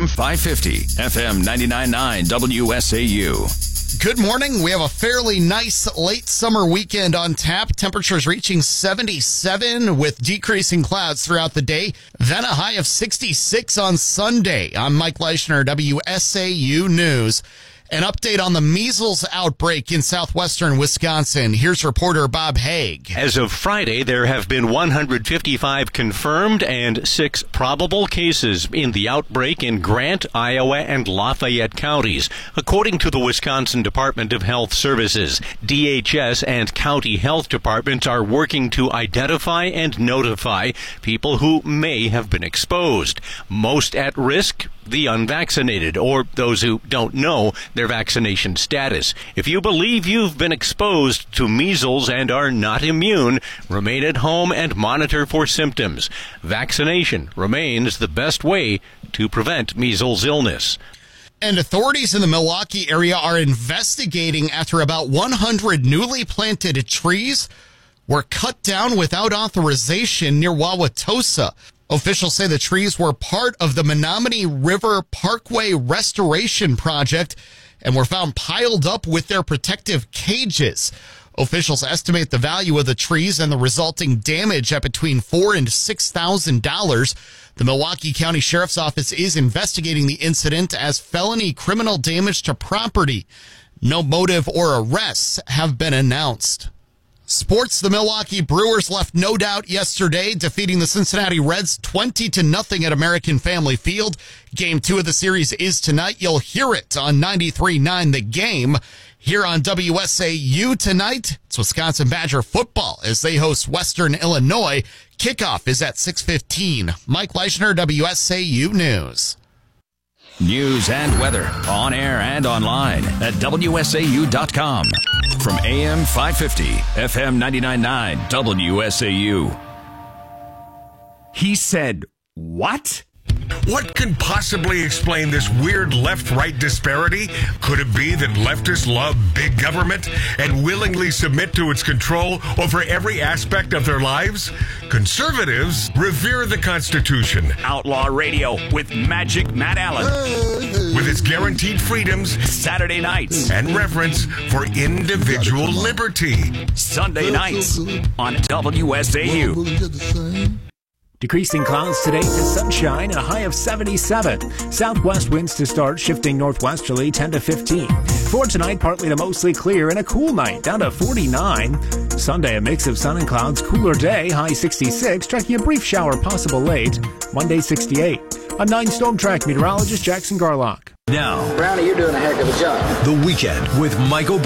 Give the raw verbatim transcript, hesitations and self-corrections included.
M five fifty, F M ninety-nine point nine W S A U. Good morning. We have a fairly nice late summer weekend on tap. Temperatures reaching seventy-seven with decreasing clouds throughout the day. Then a high of sixty-six on Sunday. I'm Mike Leischner, W S A U News. An update on the measles outbreak in southwestern Wisconsin. Here's reporter Bob Haig. As of Friday, there have been one hundred fifty-five confirmed and six probable cases in the outbreak in Grant, Iowa, and Lafayette counties. According to the Wisconsin Department of Health Services, D H S and county health departments are working to identify and notify people who may have been exposed. Most at risk, the unvaccinated, or those who don't know their vaccination status. If you believe you've been exposed to measles and are not immune, remain at home and monitor for symptoms. Vaccination remains the best way to prevent measles illness. And authorities in the Milwaukee area are investigating after about one hundred newly planted trees were cut down without authorization near Wauwatosa. Officials say the trees were part of the Menominee River Parkway Restoration Project and were found piled up with their protective cages. Officials estimate the value of the trees and the resulting damage at between four and six thousand dollars. The Milwaukee County Sheriff's Office is investigating the incident as felony criminal damage to property. No motive or arrests have been announced. Sports, the Milwaukee Brewers left no doubt yesterday, defeating the Cincinnati Reds twenty to nothing at American Family Field. Game two of the series is tonight. You'll hear it on ninety-three point nine The Game. Here on W S A U tonight, it's Wisconsin Badger football as they host Western Illinois. Kickoff is at six fifteen. Mike Leischner, W S A U News. News and weather on air and online at W S A U dot com. From A M five fifty, F M ninety-nine point nine W S A U. He said, what? What can possibly explain this weird left-right disparity? Could it be that leftists love big government and willingly submit to its control over every aspect of their lives? Conservatives revere the Constitution. Outlaw Radio with Magic Matt Allen. With its guaranteed freedoms, Saturday nights, and reverence for individual liberty. Sunday nights on W S A U. Decreasing clouds today to sunshine, a high of seventy-seven. Southwest winds to start, shifting northwesterly ten to fifteen. For tonight, partly to mostly clear and a cool night, down to forty-nine. Sunday, a mix of sun and clouds, cooler day, high sixty-six, tracking a brief shower possible late. Monday, sixty-eight. I'm nine Storm Track meteorologist Jackson Garlock. Now, Brownie, you're doing a heck of a job. The Weekend with Michael